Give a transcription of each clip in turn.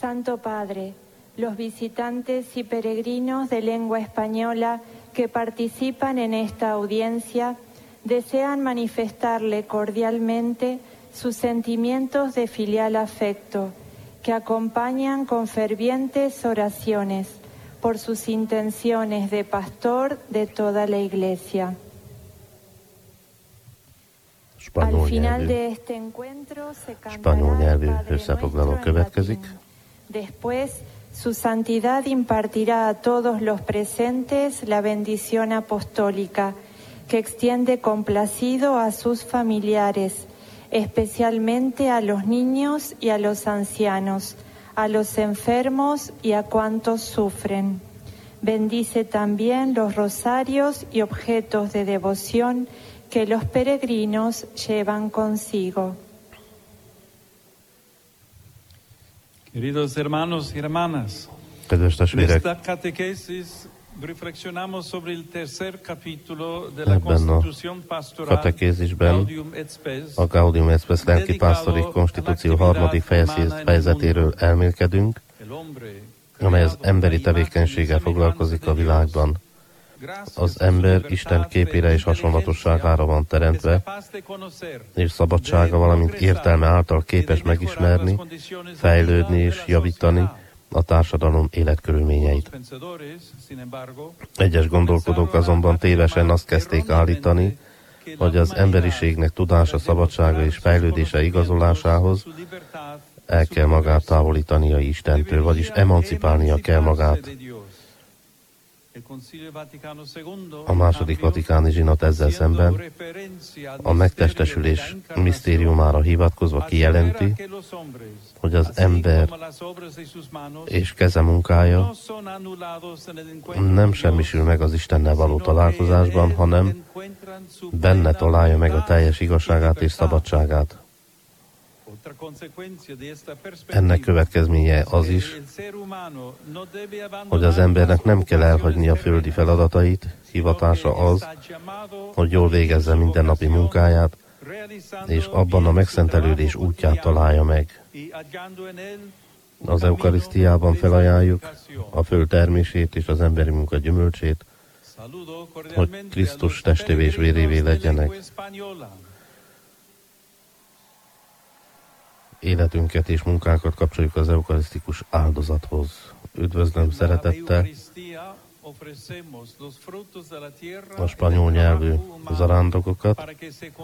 Santo Padre, los visitantes y peregrinos de lengua española que participan en esta audiencia desean manifestarle cordialmente sus sentimientos de filial afecto, que acompañan con fervientes oraciones por sus intenciones de pastor de toda la Iglesia. Al final de este encuentro se cantará el Padre Nuestro en latín. Después, su santidad impartirá a todos los presentes la bendición apostólica, que extiende complacido a sus familiares, especialmente a los niños y a los ancianos, a los enfermos y a cuantos sufren. Bendice también los rosarios y objetos de devoción que los peregrinos llevan consigo. Queridos hermanos y hermanas, kedves testvérek, esta catequesis reflexionamos sobre el tercer capítulo de la Constitución Pastoral Gaudium et Spes, a Gaudium et Spes lelkipásztori konstitúció harmadik fejezetéről elmélkedünk, amely az emberi tevékenységgel foglalkozik a világban. Az ember Isten képére és hasonlatosságára van teremtve, és szabadsága, valamint értelme által képes megismerni, fejlődni és javítani a társadalom életkörülményeit. Egyes gondolkodók azonban tévesen azt kezdték állítani, hogy az emberiségnek tudása, szabadsága és fejlődése igazolásához el kell magát távolítania Istentől, vagyis emancipálnia kell magát. A második vatikáni zsinat ezzel szemben a megtestesülés misztériumára hivatkozva kijelenti, hogy az ember és keze munkája nem semmisül meg az Istennel való találkozásban, hanem benne találja meg a teljes igazságát és szabadságát. Ennek következménye az is, hogy az embernek nem kell elhagyni a földi feladatait, hivatása az, hogy jól végezze mindennapi munkáját, és abban a megszentelődés útját találja meg. Az eukarisztiában felajánljuk a föld termését és az emberi munka gyümölcsét, hogy Krisztus testévé és vérévé legyenek. Életünket és munkánkat kapcsoljuk az eukarisztikus áldozathoz. Üdvözlöm szeretettel a spanyol nyelvű zarándokokat.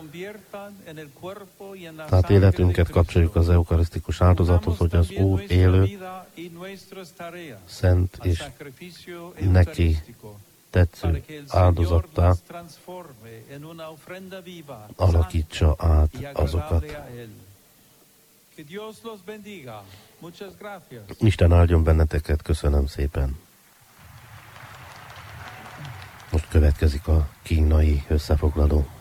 Tehát életünket kapcsoljuk az eukarisztikus áldozathoz, hogy az Úr élő, szent és neki tetsző áldozattá alakítsa át azokat. Isten áldjon benneteket, köszönöm szépen. Most következik a kínai összefoglaló.